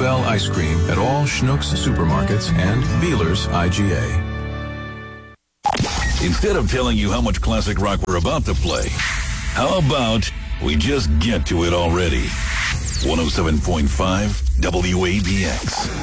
Bell ice cream at all Schnucks supermarkets and Beeler's IGA. Instead of telling you how much classic rock we're about to play, how about we just get to it already? 107.5 WABX.